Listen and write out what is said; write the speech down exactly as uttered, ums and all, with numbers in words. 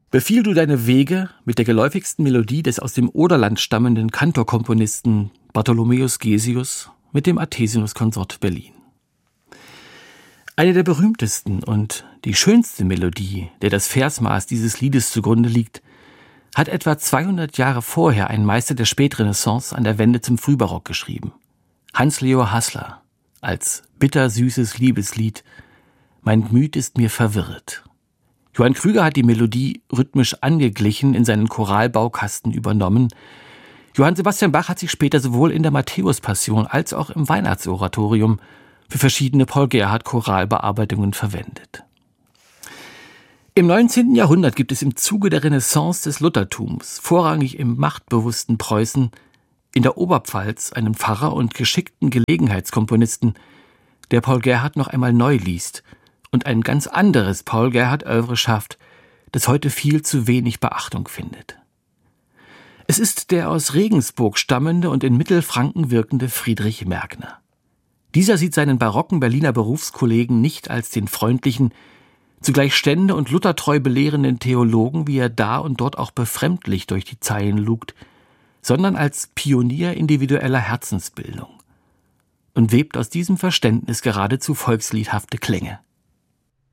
Befiehl du deine Wege mit der geläufigsten Melodie des aus dem Oderland stammenden Kantorkomponisten Bartholomäus Gesius mit dem Athesinus-Konsort Berlin. Eine der berühmtesten und die schönste Melodie, der das Versmaß dieses Liedes zugrunde liegt, hat etwa zweihundert Jahre vorher ein Meister der Spätrenaissance an der Wende zum Frühbarock geschrieben. Hans-Leo Haßler als bittersüßes Liebeslied »Mein Gemüt ist mir verwirret«. Johann Krüger hat die Melodie rhythmisch angeglichen, in seinen Choralbaukasten übernommen. Johann Sebastian Bach hat sich später sowohl in der Matthäus-Passion als auch im Weihnachtsoratorium für verschiedene Paul-Gerhardt-Choralbearbeitungen verwendet. Im neunzehnten Jahrhundert gibt es im Zuge der Renaissance des Luthertums, vorrangig im machtbewussten Preußen, in der Oberpfalz einen Pfarrer und geschickten Gelegenheitskomponisten, der Paul Gerhardt noch einmal neu liest und ein ganz anderes Paul-Gerhardt-Œuvre schafft, das heute viel zu wenig Beachtung findet. Es ist der aus Regensburg stammende und in Mittelfranken wirkende Friedrich Mergner. Dieser sieht seinen barocken Berliner Berufskollegen nicht als den freundlichen, zugleich stände- und luthertreu belehrenden Theologen, wie er da und dort auch befremdlich durch die Zeilen lugt, sondern als Pionier individueller Herzensbildung und webt aus diesem Verständnis geradezu volksliedhafte Klänge.